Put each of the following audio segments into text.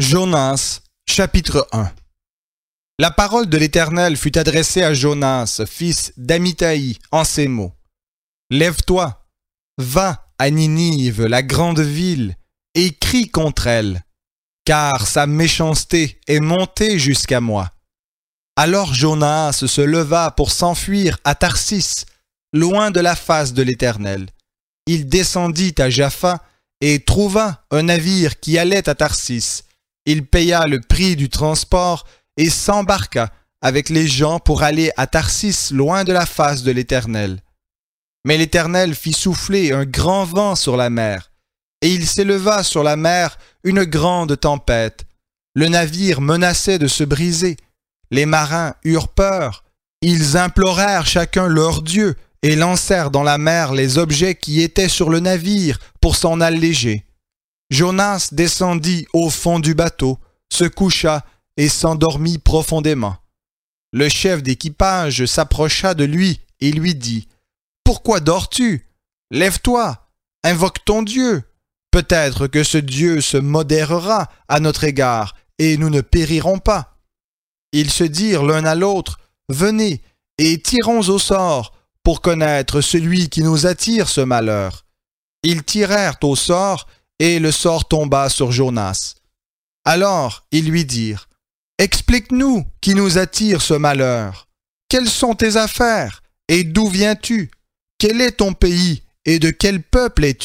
Jonas, chapitre 1. La parole de l'Éternel fut adressée à Jonas, fils d'Amittai, en ces mots. Lève-toi, va à Ninive, la grande ville, et crie contre elle, car sa méchanceté est montée jusqu'à moi. Alors Jonas se leva pour s'enfuir à Tarsis, loin de la face de l'Éternel. Il descendit à Jaffa et trouva un navire qui allait à Tarsis. Il paya le prix du transport et s'embarqua avec les gens pour aller à Tarsis, loin de la face de l'Éternel. Mais l'Éternel fit souffler un grand vent sur la mer, et il s'éleva sur la mer une grande tempête. Le navire menaçait de se briser. Les marins eurent peur. Ils implorèrent chacun leur Dieu et lancèrent dans la mer les objets qui étaient sur le navire pour s'en alléger. Jonas descendit au fond du bateau, se coucha et s'endormit profondément. Le chef d'équipage s'approcha de lui et lui dit « Pourquoi dors-tu? Lève-toi, invoque ton Dieu. Peut-être que ce Dieu se modérera à notre égard et nous ne périrons pas. » Ils se dirent l'un à l'autre « Venez et tirons au sort pour connaître celui qui nous attire ce malheur. » Ils tirèrent au sort et le sort tomba sur Jonas. Alors ils lui dirent « Explique-nous qui nous attire ce malheur. Quelles sont tes affaires et d'où viens-tu? Quel est ton pays et de quel peuple es-tu? »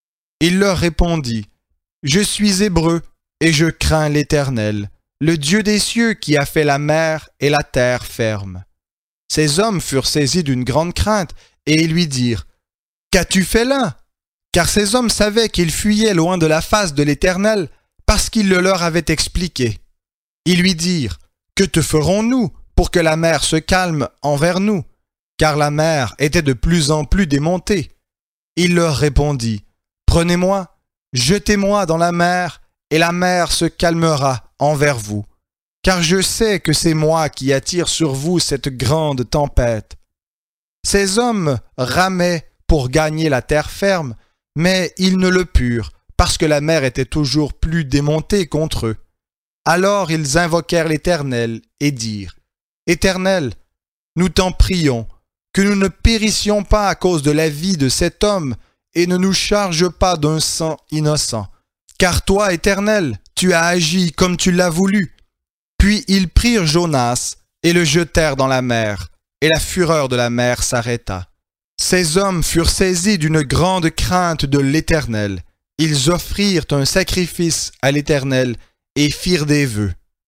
Il leur répondit « Je suis hébreu et je crains l'Éternel, le Dieu des cieux qui a fait la mer et la terre ferme. » Ces hommes furent saisis d'une grande crainte et ils lui dirent « Qu'as-tu fait là? » Car ces hommes savaient qu'ils fuyaient loin de la face de l'Éternel parce qu'il le leur avait expliqué. Ils lui dirent « Que te ferons-nous pour que la mer se calme envers nous? » Car la mer était de plus en plus démontée. Il leur répondit « Prenez-moi, jetez-moi dans la mer, et la mer se calmera envers vous. Car je sais que c'est moi qui attire sur vous cette grande tempête. » Ces hommes ramaient pour gagner la terre ferme, mais ils ne le purent, parce que la mer était toujours plus démontée contre eux. Alors ils invoquèrent l'Éternel et dirent « Éternel, nous t'en prions, que nous ne périssions pas à cause de la vie de cet homme, et ne nous charge pas d'un sang innocent. Car toi, Éternel, tu as agi comme tu l'as voulu. » Puis ils prirent Jonas et le jetèrent dans la mer, et la fureur de la mer s'arrêta. Ces hommes furent saisis d'une grande crainte de l'Éternel. Ils offrirent un sacrifice à l'Éternel et firent des vœux.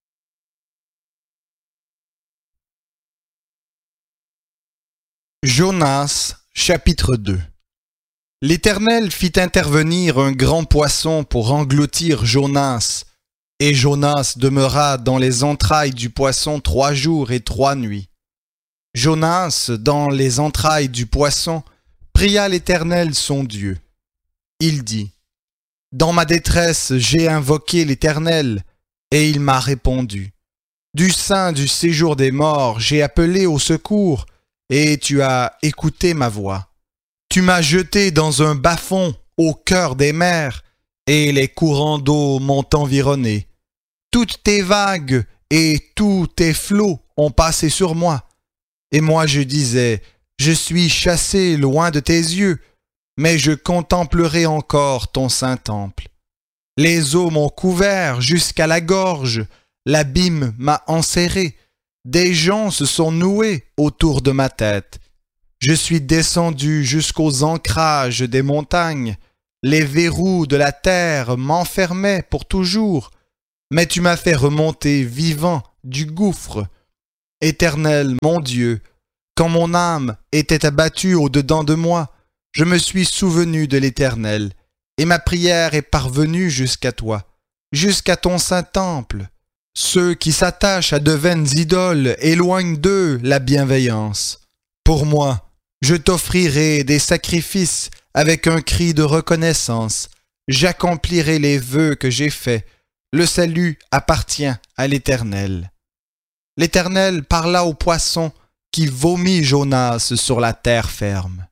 Jonas, chapitre 2. L'Éternel fit intervenir un grand poisson pour engloutir Jonas, et Jonas demeura dans les entrailles du poisson 3 jours et 3 nuits. Jonas, dans les entrailles du poisson, pria l'Éternel son Dieu. Il dit « Dans ma détresse, j'ai invoqué l'Éternel, et il m'a répondu. Du sein du séjour des morts, j'ai appelé au secours, et tu as écouté ma voix. Tu m'as jeté dans un bas-fond au cœur des mers, et les courants d'eau m'ont environné. Toutes tes vagues et tous tes flots ont passé sur moi. Et moi je disais, je suis chassé loin de tes yeux, mais je contemplerai encore ton saint temple. Les eaux m'ont couvert jusqu'à la gorge, l'abîme m'a enserré, des joncs se sont noués autour de ma tête. Je suis descendu jusqu'aux ancrages des montagnes, les verrous de la terre m'enfermaient pour toujours, mais tu m'as fait remonter vivant du gouffre. Éternel, mon Dieu, quand mon âme était abattue au-dedans de moi, je me suis souvenu de l'Éternel, et ma prière est parvenue jusqu'à toi, jusqu'à ton saint temple. Ceux qui s'attachent à de vaines idoles éloignent d'eux la bienveillance. Pour moi, je t'offrirai des sacrifices avec un cri de reconnaissance. J'accomplirai les vœux que j'ai faits. Le salut appartient à l'Éternel. L'Éternel parla au poisson qui vomit Jonas sur la terre ferme.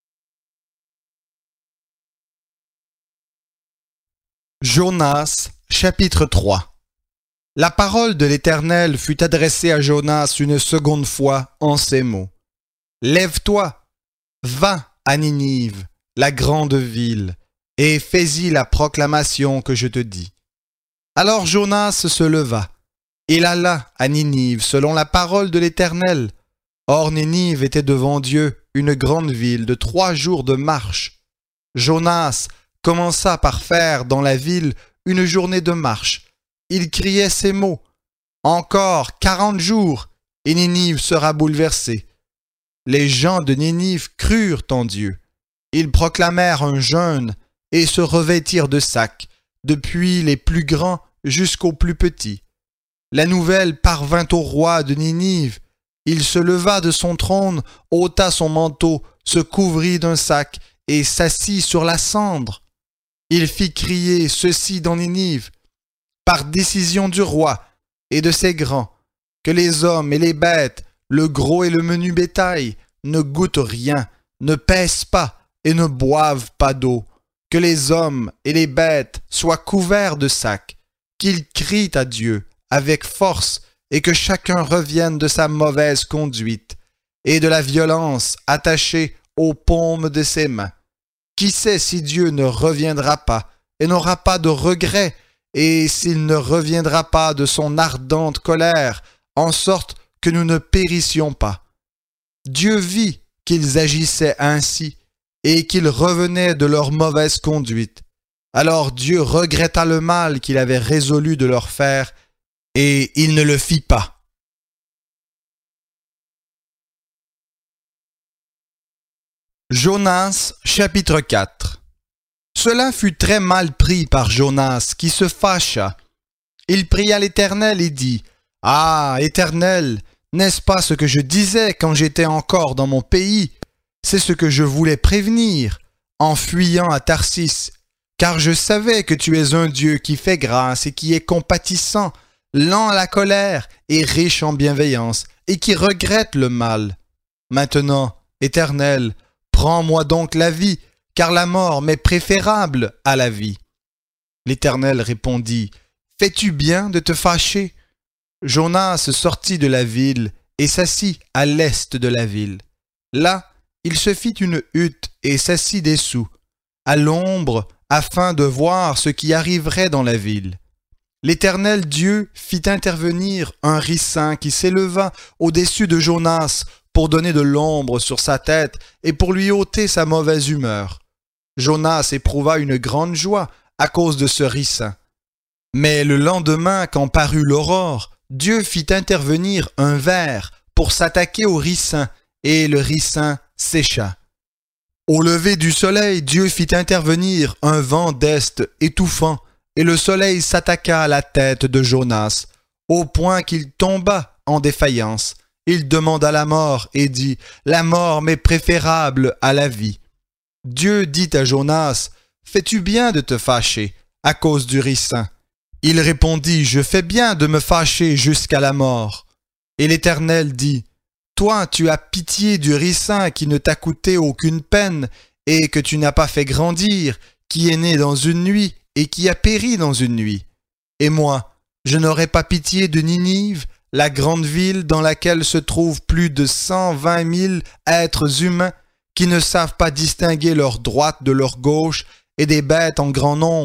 Jonas, Chapitre 3. La parole de l'Éternel fut adressée à Jonas une seconde fois en ces mots. Lève-toi, va à Ninive, la grande ville, et fais-y la proclamation que je te dis. Alors Jonas se leva. Il alla à Ninive selon la parole de l'Éternel. Or Ninive était devant Dieu une grande ville de 3 jours de marche. Jonas commença par faire dans la ville une journée de marche. Il criait ces mots. Encore 40 jours, et Ninive sera bouleversée. Les gens de Ninive crurent en Dieu. Ils proclamèrent un jeûne et se revêtirent de sacs, depuis les plus grands jusqu'aux plus petits. La nouvelle parvint au roi de Ninive. Il se leva de son trône, ôta son manteau, se couvrit d'un sac et s'assit sur la cendre. Il fit crier ceci dans Ninive, par décision du roi et de ses grands, que les hommes et les bêtes, le gros et le menu bétail, ne goûtent rien, ne pèsent pas et ne boivent pas d'eau, que les hommes et les bêtes soient couverts de sacs, qu'ils crient à Dieu avec force et que chacun revienne de sa mauvaise conduite et de la violence attachée aux paumes de ses mains. Qui sait si Dieu ne reviendra pas et n'aura pas de regret, et s'il ne reviendra pas de son ardente colère, en sorte que nous ne périssions pas. Dieu vit qu'ils agissaient ainsi, et qu'ils revenaient de leur mauvaise conduite. Alors Dieu regretta le mal qu'il avait résolu de leur faire, et il ne le fit pas. Jonas, chapitre 4. Cela fut très mal pris par Jonas, qui se fâcha. Il pria l'Éternel et dit, « Ah, Éternel, n'est-ce pas ce que je disais quand j'étais encore dans mon pays? C'est ce que je voulais prévenir, en fuyant à Tarsis, car je savais que tu es un Dieu qui fait grâce et qui est compatissant, lent à la colère et riche en bienveillance, et qui regrette le mal. Maintenant, Éternel, prends-moi donc la vie, car la mort m'est préférable à la vie. » L'Éternel répondit, « Fais-tu bien de te fâcher? » Jonas sortit de la ville et s'assit à l'est de la ville. Là, il se fit une hutte et s'assit dessous, à l'ombre, afin de voir ce qui arriverait dans la ville. L'Éternel Dieu fit intervenir un ricin qui s'éleva au-dessus de Jonas pour donner de l'ombre sur sa tête et pour lui ôter sa mauvaise humeur. Jonas éprouva une grande joie à cause de ce ricin. Mais le lendemain, quand parut l'aurore, Dieu fit intervenir un ver pour s'attaquer au ricin, et le ricin sécha. Au lever du soleil, Dieu fit intervenir un vent d'est étouffant, et le soleil s'attaqua à la tête de Jonas, au point qu'il tomba en défaillance. Il demanda la mort et dit, « La mort m'est préférable à la vie. » Dieu dit à Jonas, « Fais-tu bien de te fâcher à cause du ricin? » Il répondit, « Je fais bien de me fâcher jusqu'à la mort. » Et l'Éternel dit, « Toi, tu as pitié du ricin qui ne t'a coûté aucune peine et que tu n'as pas fait grandir, qui est né dans une nuit et qui a péri dans une nuit. Et moi, je n'aurai pas pitié de Ninive, la grande ville dans laquelle se trouvent plus de 120 000 êtres humains qui ne savent pas distinguer leur droite de leur gauche et des bêtes en grand nombre. »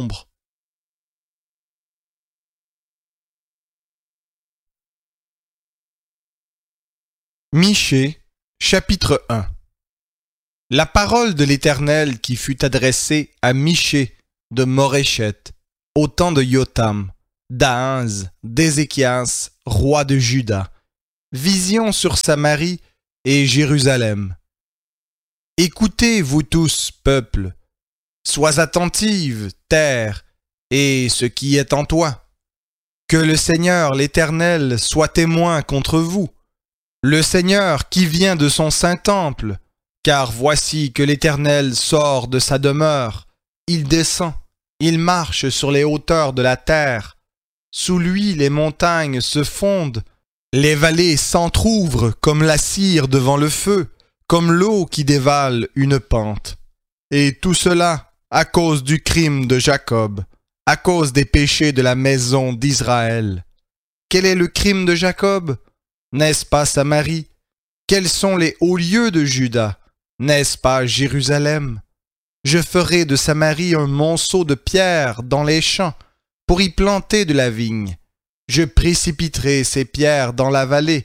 Michée, chapitre 1. La parole de l'Éternel qui fut adressée à Michée de Moréchet, au temps de Yotam, d'Ahaz, d'Ézéchias, roi de Juda. Vision sur Samarie et Jérusalem. Écoutez, vous tous, peuple, sois attentive, terre, et ce qui est en toi. Que le Seigneur l'Éternel soit témoin contre vous. Le Seigneur qui vient de son saint temple, car voici que l'Éternel sort de sa demeure, il descend, il marche sur les hauteurs de la terre, sous lui les montagnes se fondent, les vallées s'entr'ouvrent comme la cire devant le feu, comme l'eau qui dévale une pente. Et tout cela à cause du crime de Jacob, à cause des péchés de la maison d'Israël. Quel est le crime de Jacob? N'est-ce pas Samarie? Quels sont les hauts lieux de Juda? N'est-ce pas Jérusalem? Je ferai de Samarie un monceau de pierres dans les champs, pour y planter de la vigne. Je précipiterai ces pierres dans la vallée.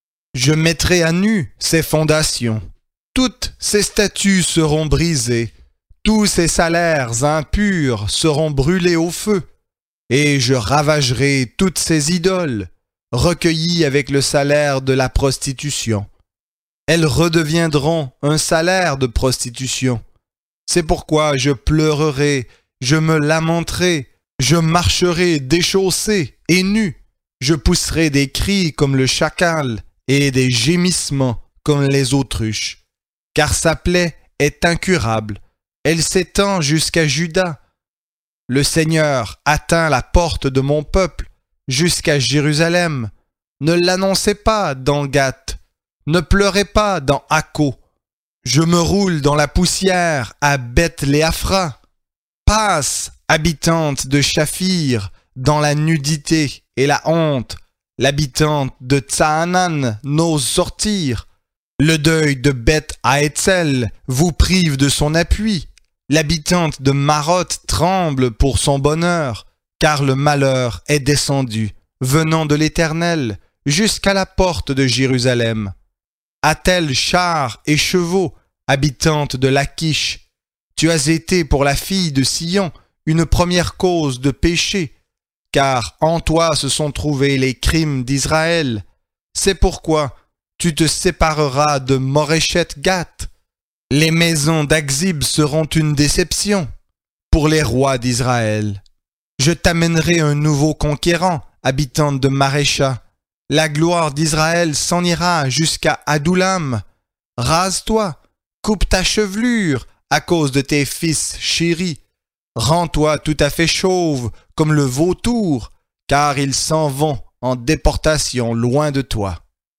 Je mettrai à nu ses fondations. Toutes ses statues seront brisées. Tous ses salaires impurs seront brûlés au feu. Et je ravagerai toutes ses idoles, recueillies avec le salaire de la prostitution. Elles redeviendront un salaire de prostitution. C'est pourquoi je pleurerai, je me lamenterai, je marcherai déchaussé et nu. Je pousserai des cris comme le chacal et des gémissements comme les autruches. Car sa plaie est incurable, elle s'étend jusqu'à Juda. Le Seigneur atteint la porte de mon peuple, jusqu'à Jérusalem. Ne l'annoncez pas dans Gath, ne pleurez pas dans Akko. Je me roule dans la poussière à Beth-Léaphra. Passe, habitante de Shaphir, dans la nudité et la honte. L'habitante de Tsaanan n'ose sortir. Le deuil de Beth-Haetzel vous prive de son appui. L'habitante de Maroth tremble pour son bonheur, car le malheur est descendu, venant de l'Éternel, jusqu'à la porte de Jérusalem. A-t-elle chars et chevaux, habitante de Lachish? Tu as été pour la fille de Sion une première cause de péché, car en toi se sont trouvés les crimes d'Israël. C'est pourquoi tu te sépareras de Moreshet-Gath. Les maisons d'Axib seront une déception pour les rois d'Israël. Je t'amènerai un nouveau conquérant, habitante de Marécha. La gloire d'Israël s'en ira jusqu'à Adoulam. Rase-toi, coupe ta chevelure à cause de tes fils chéris. Rends-toi tout à fait chauve comme le vautour, car ils s'en vont en déportation loin de toi.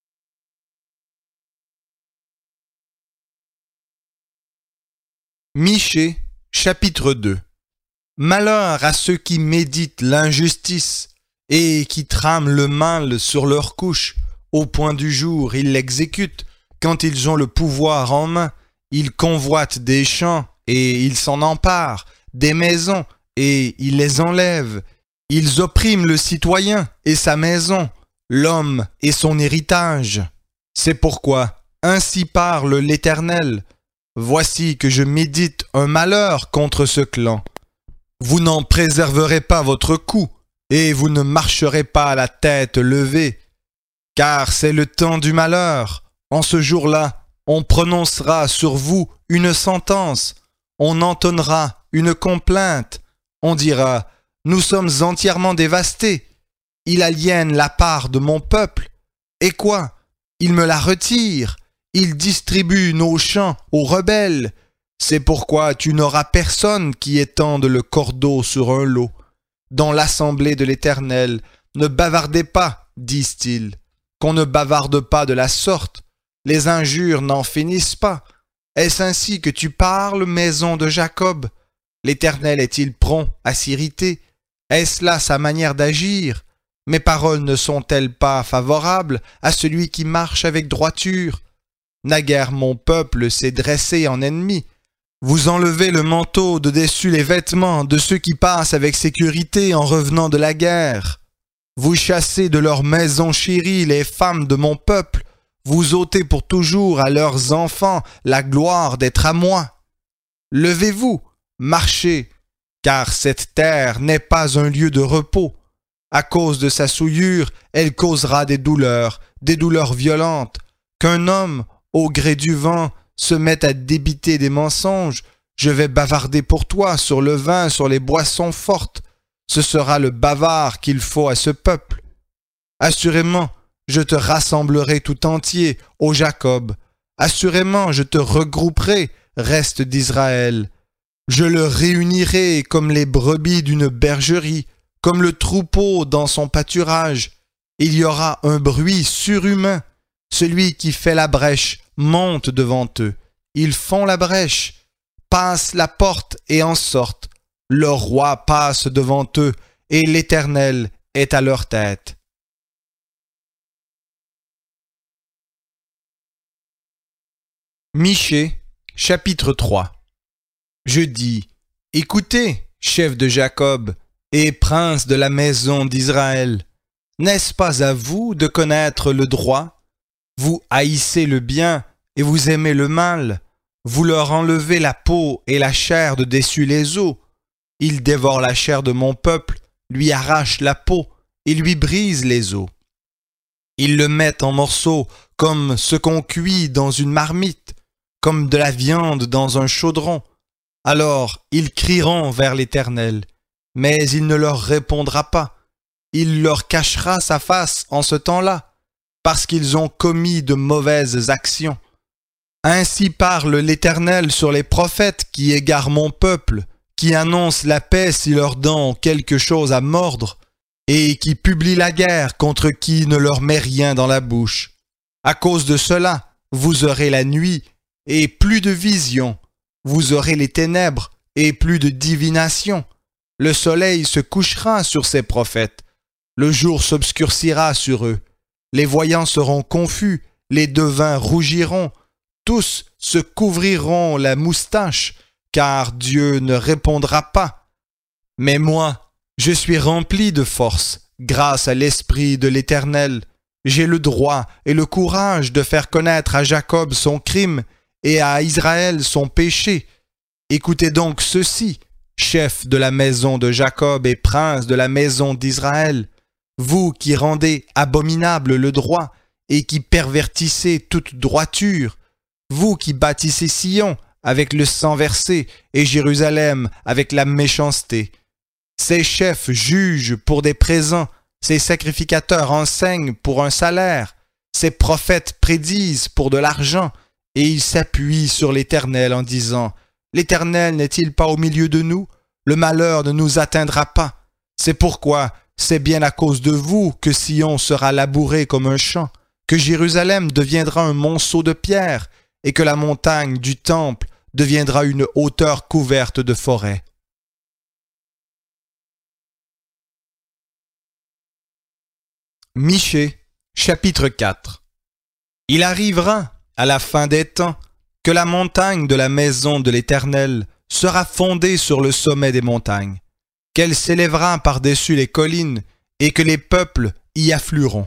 Michée, chapitre 2. Malheur à ceux qui méditent l'injustice et qui trament le mal sur leur couche. Au point du jour, ils l'exécutent. Quand ils ont le pouvoir en main, ils convoitent des champs et ils s'en emparent, des maisons et ils les enlèvent. Ils oppriment le citoyen et sa maison, l'homme et son héritage. C'est pourquoi, ainsi parle l'Éternel. Voici que je médite un malheur contre ce clan. Vous n'en préserverez pas votre cou, et vous ne marcherez pas à la tête levée, car c'est le temps du malheur. En ce jour-là, on prononcera sur vous une sentence, on entonnera une complainte, on dira « Nous sommes entièrement dévastés, il aliène la part de mon peuple, et quoi? Il me la retire. Il distribue nos champs aux rebelles. C'est pourquoi tu n'auras personne qui étende le cordeau sur un lot. Dans l'assemblée de l'Éternel, ne bavardez pas, disent-ils. Qu'on ne bavarde pas de la sorte. Les injures n'en finissent pas. Est-ce ainsi que tu parles, maison de Jacob? L'Éternel est-il prompt à s'irriter? Est-ce là sa manière d'agir? Mes paroles ne sont-elles pas favorables à celui qui marche avec droiture? Naguère mon peuple s'est dressé en ennemi. Vous enlevez le manteau de dessus les vêtements de ceux qui passent avec sécurité en revenant de la guerre. Vous chassez de leurs maisons chéries les femmes de mon peuple. Vous ôtez pour toujours à leurs enfants la gloire d'être à moi. Levez-vous, marchez, car cette terre n'est pas un lieu de repos. À cause de sa souillure, elle causera des douleurs violentes. Qu'un homme, au gré du vent, se met à débiter des mensonges, je vais bavarder pour toi sur le vin, sur les boissons fortes. Ce sera le bavard qu'il faut à ce peuple. Assurément, je te rassemblerai tout entier, ô Jacob. Assurément, je te regrouperai, reste d'Israël. Je le réunirai comme les brebis d'une bergerie, comme le troupeau dans son pâturage. Il y aura un bruit surhumain. Celui qui fait la brèche monte devant eux. Ils font la brèche, passent la porte et en sortent. leur roi passe devant eux, et l'Éternel est à leur tête. Michée, chapitre 3. Je dis, écoutez, chef de Jacob, et prince de la maison d'Israël, n'est-ce pas à vous de connaître le droit? Vous haïssez le bien et vous aimez le mal. Vous leur enlevez la peau et la chair de dessus les os. Ils dévorent la chair de mon peuple, lui arrachent la peau et lui brisent les os. Ils le mettent en morceaux comme ce qu'on cuit dans une marmite, comme de la viande dans un chaudron. Alors ils crieront vers l'Éternel, mais il ne leur répondra pas. Il leur cachera sa face en ce temps-là, parce qu'ils ont commis de mauvaises actions. Ainsi parle l'Éternel sur les prophètes qui égarent mon peuple, qui annoncent la paix si leurs dents ont quelque chose à mordre, et qui publient la guerre contre qui ne leur met rien dans la bouche. À cause de cela, vous aurez la nuit et plus de vision. Vous aurez les ténèbres et plus de divination. Le soleil se couchera sur ces prophètes. Le jour s'obscurcira sur eux. Les voyants seront confus, les devins rougiront. Tous se couvriront la moustache, car Dieu ne répondra pas. Mais moi, je suis rempli de force, grâce à l'Esprit de l'Éternel. J'ai le droit et le courage de faire connaître à Jacob son crime et à Israël son péché. Écoutez donc ceci, chef de la maison de Jacob et prince de la maison d'Israël, vous qui rendez abominable le droit et qui pervertissez toute droiture, vous qui bâtissez Sion avec le sang versé et Jérusalem avec la méchanceté. Ces chefs jugent pour des présents, ces sacrificateurs enseignent pour un salaire, ces prophètes prédisent pour de l'argent, et ils s'appuient sur l'Éternel en disant « L'Éternel n'est-il pas au milieu de nous? Le malheur ne nous atteindra pas. C'est pourquoi c'est bien à cause de vous que Sion sera labouré comme un champ, que Jérusalem deviendra un monceau de pierre, et que la montagne du temple deviendra une hauteur couverte de forêts. » Michée, chapitre 4. Il arrivera, à la fin des temps, que la montagne de la maison de l'Éternel sera fondée sur le sommet des montagnes, qu'elle s'élèvera par-dessus les collines, et que les peuples y afflueront.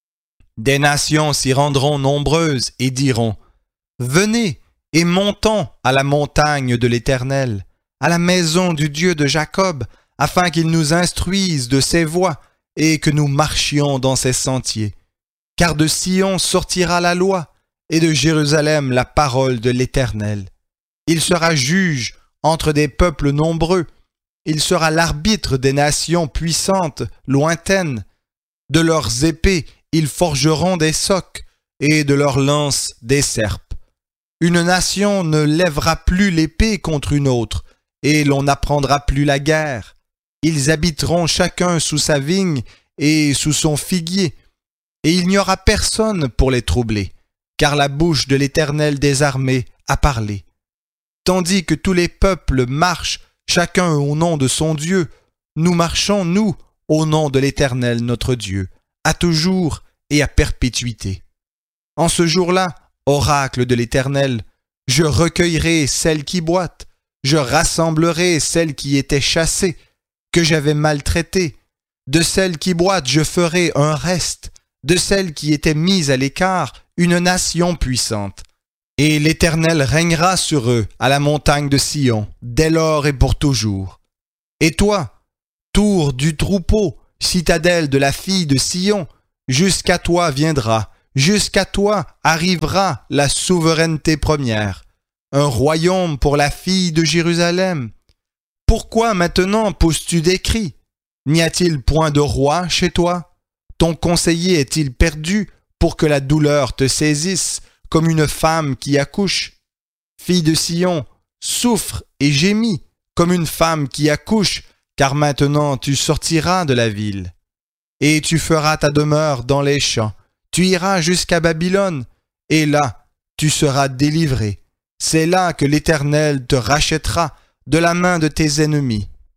Des nations s'y rendront nombreuses et diront « Venez et montons à la montagne de l'Éternel, à la maison du Dieu de Jacob, afin qu'il nous instruise de ses voies, et que nous marchions dans ses sentiers. Car de Sion sortira la loi, et de Jérusalem la parole de l'Éternel. Il sera juge entre des peuples nombreux, il sera l'arbitre des nations puissantes, lointaines. De leurs épées, ils forgeront des socs, et de leurs lances des serpes. Une nation ne lèvera plus l'épée contre une autre, et l'on n'apprendra plus la guerre. Ils habiteront chacun sous sa vigne et sous son figuier, et il n'y aura personne pour les troubler, car la bouche de l'Éternel des armées a parlé. Tandis que tous les peuples marchent, chacun au nom de son Dieu, nous marchons, nous, au nom de l'Éternel notre Dieu, à toujours et à perpétuité. En ce jour-là, oracle de l'Éternel, je recueillerai celles qui boitent, je rassemblerai celles qui étaient chassées, que j'avais maltraitées. De celles qui boitent, je ferai un reste. De celles qui étaient mises à l'écart, une nation puissante. Et l'Éternel régnera sur eux à la montagne de Sion, dès lors et pour toujours. Et toi, tour du troupeau, citadelle de la fille de Sion, jusqu'à toi viendra, jusqu'à toi arrivera la souveraineté première, un royaume pour la fille de Jérusalem. Pourquoi maintenant pousses-tu des cris? N'y a-t-il point de roi chez toi? Ton conseiller est-il perdu pour que la douleur te saisisse comme une femme qui accouche? Fille de Sion, souffre et gémis comme une femme qui accouche, car maintenant tu sortiras de la ville. Et tu feras ta demeure dans les champs, tu iras jusqu'à Babylone, et là tu seras délivré. C'est là que l'Éternel te rachètera de la main de tes ennemis.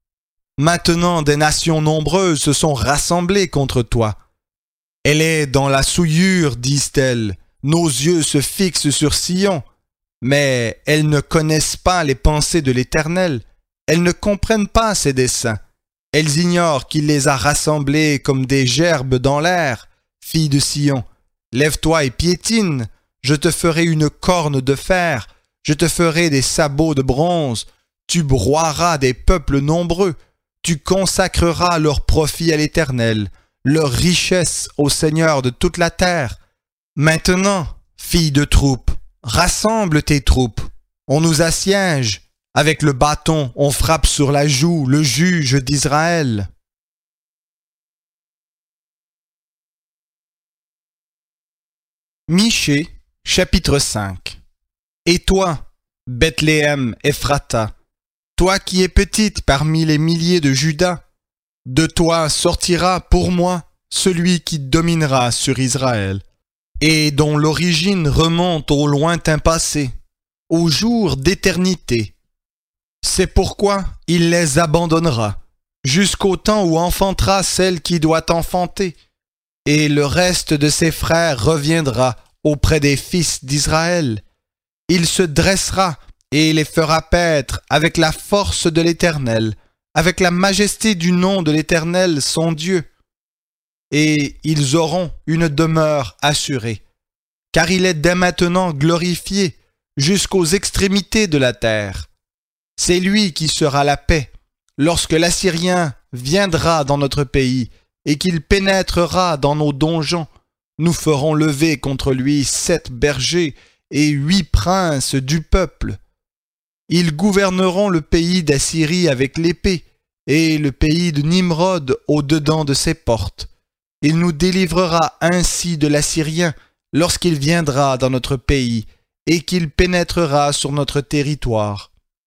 Maintenant des nations nombreuses se sont rassemblées contre toi. Elle est dans la souillure, disent-elles. Nos yeux se fixent sur Sion. Mais elles ne connaissent pas les pensées de l'Éternel. Elles ne comprennent pas ses desseins. Elles ignorent qu'il les a rassemblées comme des gerbes dans l'air. Fille de Sion, lève-toi et piétine. Je te ferai une corne de fer. Je te ferai des sabots de bronze. Tu broieras des peuples nombreux. Tu consacreras leur profit à l'Éternel, leur richesse au Seigneur de toute la terre. Maintenant, fille de troupe, rassemble tes troupes. On nous assiège. Avec le bâton, on frappe sur la joue le juge d'Israël. Michée, chapitre 5. Et toi, Bethléem Ephrata, toi qui es petite parmi les milliers de Juda, de toi sortira pour moi celui qui dominera sur Israël, et dont l'origine remonte au lointain passé, au jour d'éternité. C'est pourquoi il les abandonnera, jusqu'au temps où enfantera celle qui doit enfanter, et le reste de ses frères reviendra auprès des fils d'Israël. Il se dressera et les fera paître avec la force de l'Éternel, avec la majesté du nom de l'Éternel son Dieu. Et ils auront une demeure assurée, car il est dès maintenant glorifié jusqu'aux extrémités de la terre. C'est lui qui sera la paix, lorsque l'Assyrien viendra dans notre pays et qu'il pénétrera dans nos donjons. Nous ferons lever contre lui 7 bergers et 8 princes du peuple. Ils gouverneront le pays d'Assyrie avec l'épée et le pays de Nimrod au-dedans de ses portes. Il nous délivrera ainsi de l'Assyrien lorsqu'il viendra dans notre pays et qu'il pénétrera sur notre territoire.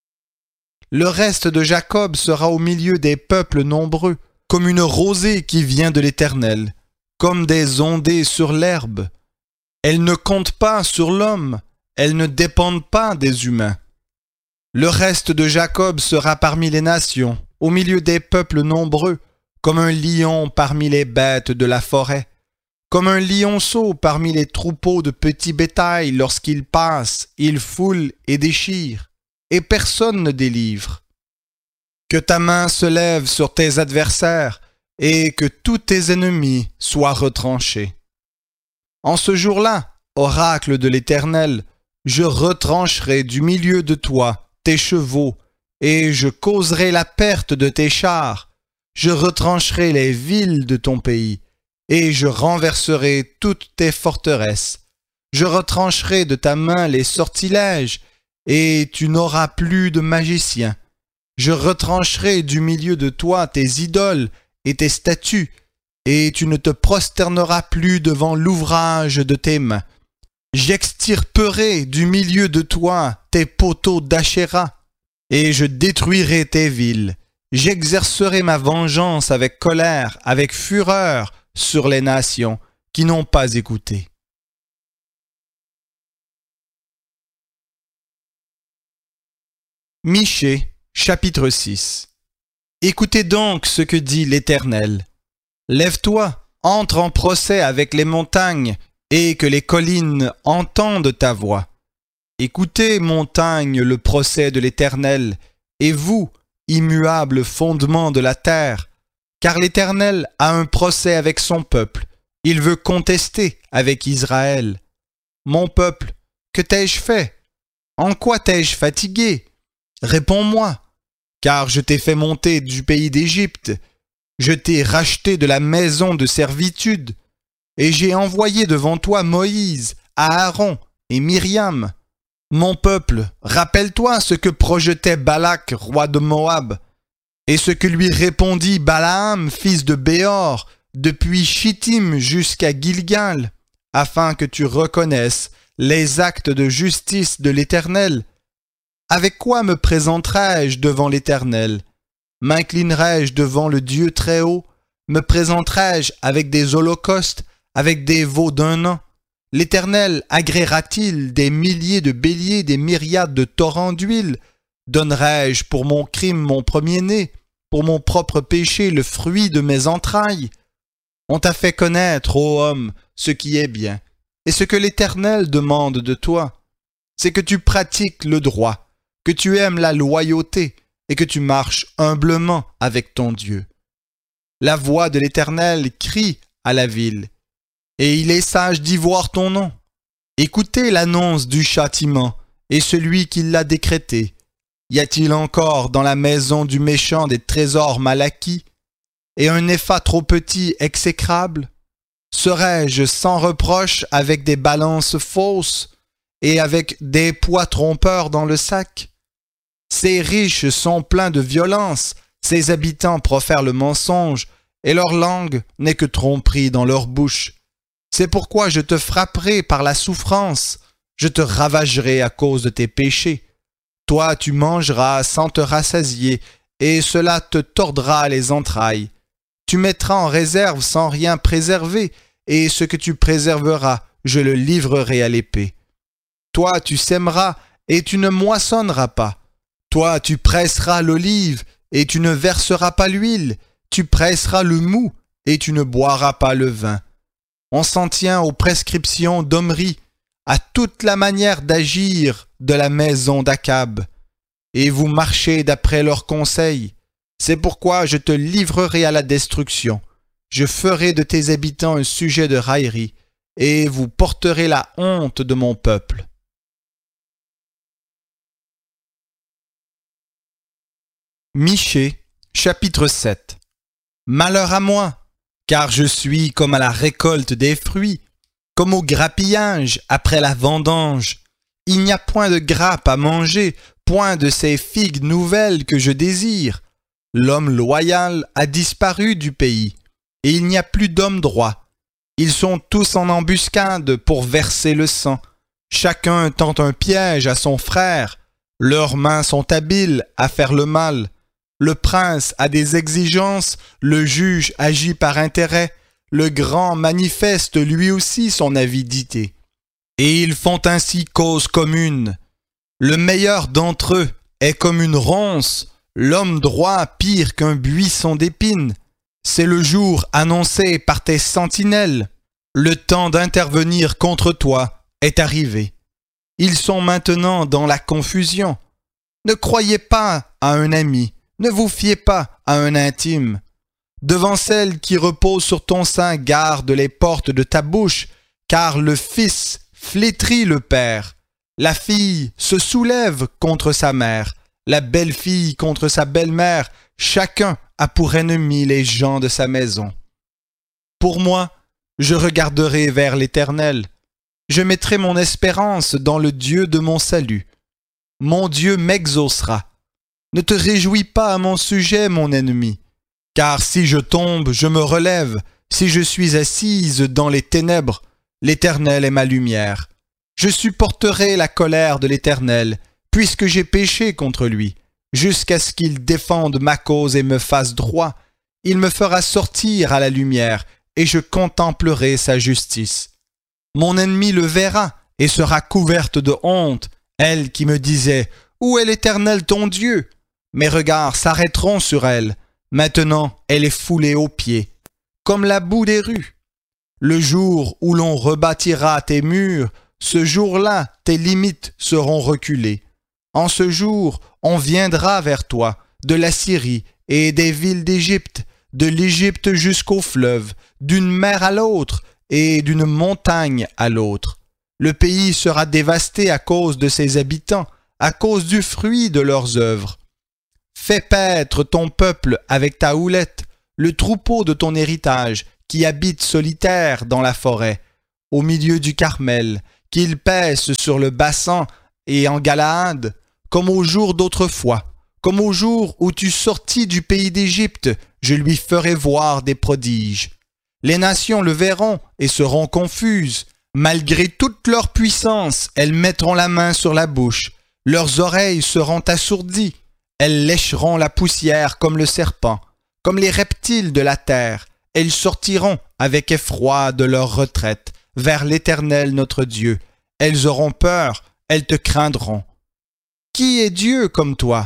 Le reste de Jacob sera au milieu des peuples nombreux, comme une rosée qui vient de l'Éternel, comme des ondées sur l'herbe. Elles ne comptent pas sur l'homme, elles ne dépendent pas des humains. Le reste de Jacob sera parmi les nations, au milieu des peuples nombreux, comme un lion parmi les bêtes de la forêt, comme un lionceau parmi les troupeaux de petits bétail lorsqu'il passe, il foule et déchire, et personne ne délivre. Que ta main se lève sur tes adversaires, et que tous tes ennemis soient retranchés. En ce jour-là, oracle de l'Éternel, je retrancherai du milieu de toi tes chevaux, et je causerai la perte de tes chars. Je retrancherai les villes de ton pays, et je renverserai toutes tes forteresses. Je retrancherai de ta main les sortilèges, et tu n'auras plus de magiciens. Je retrancherai du milieu de toi tes idoles et tes statues, et tu ne te prosterneras plus devant l'ouvrage de tes mains. J'extirperai du milieu de toi tes poteaux d'Achéra, et je détruirai tes villes. J'exercerai ma vengeance avec colère, avec fureur sur les nations qui n'ont pas écouté. Michée, chapitre 6. Écoutez donc ce que dit l'Éternel. Lève-toi, entre en procès avec les montagnes, et que les collines entendent ta voix. Écoutez, montagnes, le procès de l'Éternel, et vous, immuables fondements de la terre, car l'Éternel a un procès avec son peuple. Il veut contester avec Israël. Mon peuple, que t'ai-je fait? En quoi t'ai-je fatigué? Réponds-moi, car je t'ai fait monter du pays d'Égypte, je t'ai racheté de la maison de servitude, et j'ai envoyé devant toi Moïse, Aaron et Myriam. Mon peuple, rappelle-toi ce que projetait Balak, roi de Moab, et ce que lui répondit Balaam, fils de Béor, depuis Chittim jusqu'à Gilgal, afin que tu reconnaisses les actes de justice de l'Éternel. Avec quoi me présenterai-je devant l'Éternel? M'inclinerai-je devant le Dieu Très-Haut? Me présenterai-je avec des holocaustes, avec des veaux d'un an? L'Éternel agréera-t-il des milliers de béliers, des myriades de torrents d'huile? Donnerai-je pour mon crime mon premier-né, pour mon propre péché le fruit de mes entrailles. On t'a fait connaître, ô homme, ce qui est bien, et ce que l'Éternel demande de toi, c'est que tu pratiques le droit, que tu aimes la loyauté, et que tu marches humblement avec ton Dieu. La voix de l'Éternel crie à la ville, et il est sage d'y voir ton nom. Écoutez l'annonce du châtiment, et celui qui l'a décrété. Y a-t-il encore dans la maison du méchant des trésors mal acquis, et un épha trop petit exécrable? Serais-je sans reproche avec des balances fausses, et avec des poids trompeurs dans le sac? Ces riches sont pleins de violence, ces habitants profèrent le mensonge, et leur langue n'est que tromperie dans leur bouche. C'est pourquoi je te frapperai par la souffrance, je te ravagerai à cause de tes péchés. Toi tu mangeras sans te rassasier, et cela te tordra les entrailles. Tu mettras en réserve sans rien préserver, et ce que tu préserveras, je le livrerai à l'épée. Toi tu sèmeras, et tu ne moissonneras pas. Toi tu presseras l'olive, et tu ne verseras pas l'huile. Tu presseras le mou, et tu ne boiras pas le vin. On s'en tient aux prescriptions d'Omri, à toute la manière d'agir de la maison d'Akab. Et vous marchez d'après leurs conseils. C'est pourquoi je te livrerai à la destruction. Je ferai de tes habitants un sujet de raillerie, et vous porterez la honte de mon peuple. Michée, chapitre 7. Malheur à moi, car je suis comme à la récolte des fruits, comme au grappillage après la vendange. Il n'y a point de grappe à manger, point de ces figues nouvelles que je désire. L'homme loyal a disparu du pays, et il n'y a plus d'homme droit. Ils sont tous en embuscade pour verser le sang. Chacun tend un piège à son frère. Leurs mains sont habiles à faire le mal. Le prince a des exigences, le juge agit par intérêt, le grand manifeste lui aussi son avidité. Et ils font ainsi cause commune. Le meilleur d'entre eux est comme une ronce, l'homme droit pire qu'un buisson d'épines. C'est le jour annoncé par tes sentinelles. Le temps d'intervenir contre toi est arrivé. Ils sont maintenant dans la confusion. Ne croyez pas à un ami. Ne vous fiez pas à un intime. Devant celle qui repose sur ton sein, garde les portes de ta bouche, car le fils flétrit le père. La fille se soulève contre sa mère, la belle-fille contre sa belle-mère, chacun a pour ennemi les gens de sa maison. Pour moi, je regarderai vers l'Éternel. Je mettrai mon espérance dans le Dieu de mon salut. Mon Dieu m'exaucera. Ne te réjouis pas à mon sujet, mon ennemi, car si je tombe, je me relève, si je suis assise dans les ténèbres, l'Éternel est ma lumière. Je supporterai la colère de l'Éternel, puisque j'ai péché contre lui, jusqu'à ce qu'il défende ma cause et me fasse droit. Il me fera sortir à la lumière, et je contemplerai sa justice. Mon ennemi le verra, et sera couverte de honte, elle qui me disait « Où est l'Éternel ton Dieu ?» Mes regards s'arrêteront sur elle. Maintenant, elle est foulée aux pieds, comme la boue des rues. Le jour où l'on rebâtira tes murs, ce jour-là, tes limites seront reculées. En ce jour, on viendra vers toi, de la Syrie et des villes d'Égypte, de l'Égypte jusqu'au fleuve, d'une mer à l'autre et d'une montagne à l'autre. Le pays sera dévasté à cause de ses habitants, à cause du fruit de leurs œuvres. Fais paître ton peuple avec ta houlette, le troupeau de ton héritage, qui habite solitaire dans la forêt, au milieu du Carmel, qu'il paisse sur le Bassan et en Galaad, comme au jour d'autrefois, comme au jour où tu sortis du pays d'Égypte, je lui ferai voir des prodiges. Les nations le verront et seront confuses. Malgré toute leur puissance, elles mettront la main sur la bouche. Leurs oreilles seront assourdies. Elles lécheront la poussière comme le serpent, comme les reptiles de la terre. Elles sortiront avec effroi de leur retraite vers l'Éternel notre Dieu. Elles auront peur, elles te craindront. Qui est Dieu comme toi,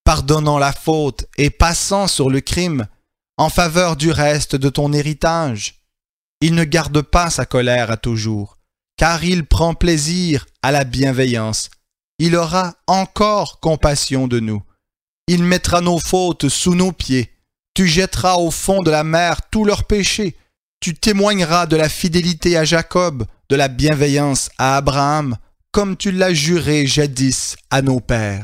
pardonnant la faute et passant sur le crime, en faveur du reste de ton héritage. Il ne garde pas sa colère à toujours, car il prend plaisir à la bienveillance. Il aura encore compassion de nous. Il mettra nos fautes sous nos pieds. Tu jetteras au fond de la mer tous leurs péchés. Tu témoigneras de la fidélité à Jacob, de la bienveillance à Abraham, comme tu l'as juré jadis à nos pères.